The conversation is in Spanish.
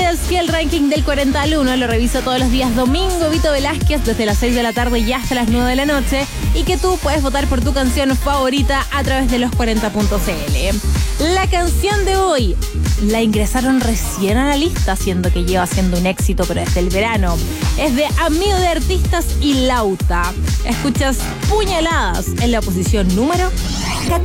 sabías que el ranking del 40 al 1 lo reviso todos los días domingo Vito Velázquez desde las 6 de la tarde y hasta las 9 de la noche? Y que tú puedes votar por tu canción favorita a través de los40.cl. La canción de hoy la ingresaron recién a la lista, siendo que lleva siendo un éxito, pero desde el verano. Es de Amigo de Artistas y Lauta. Escuchas Puñaladas en la posición número